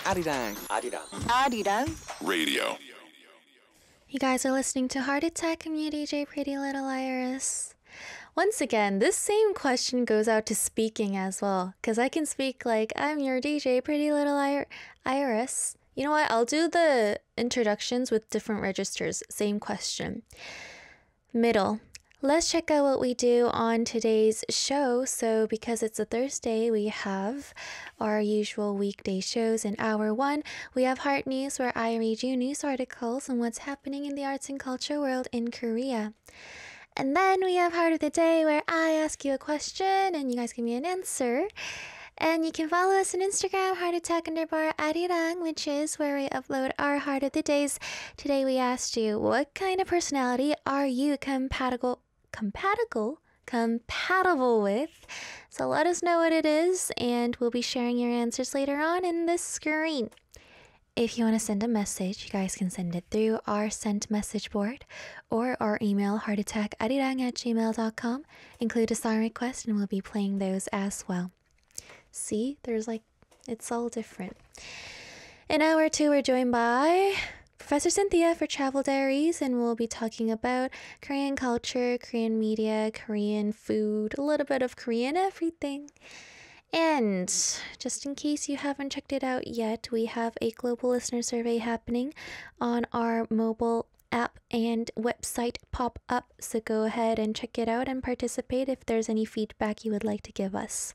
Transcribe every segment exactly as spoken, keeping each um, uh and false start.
아리랑 아리랑 아리랑 radio. You guys are listening to Heart Attack. I'm your D J, Pretty Little Iris. Once again, this same question goes out to speaking as well, because I can speak like, I'm your D J, Pretty Little I- Iris. You know what? I'll do the introductions with different registers. Same question. Middle. Let's check out what we do on today's show. So because it's a Thursday, we have our usual weekday shows. In hour one, we have Heart News, where I read you news articles on what's happening in the arts and culture world in Korea. And then we have Heart of the Day, where I ask you a question and you guys give me an answer. And you can follow us on Instagram, Heart Attack underbar Arirang, which is where we upload our Heart of the Days. Today we asked you, what kind of personality are you compatible compatible compatible with? So let us know what it is, and we'll be sharing your answers later on in this screen. If you want to send a message, you guys can send it through our sent message board or our email, heartattackarirang at gmail dot com. Include a song request and we'll be playing those as well. See, there's like, it's all different. In hour two, we're joined by Professor Cynthia for Travel Diaries, and we'll be talking about Korean culture, Korean media, Korean food, a little bit of Korean everything. And just in case you haven't checked it out yet, we have a global listener survey happening on our mobile app and website pop-up. So go ahead and check it out and participate if there's any feedback you would like to give us.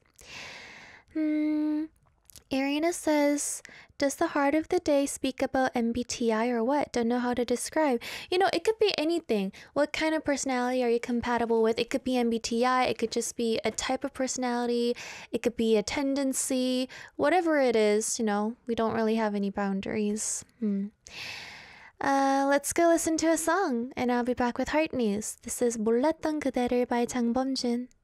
Hmm... Irina says, does the Heart of the Day speak about M B T I or what? Don't know how to describe. You know, it could be anything. What kind of personality are you compatible with? It could be M B T I. It could just be a type of personality. It could be a tendency. Whatever it is, you know, we don't really have any boundaries. Hmm. Uh, let's go listen to a song, and I'll be back with Heart News. This is 몰랐던 그대를 by 장범준.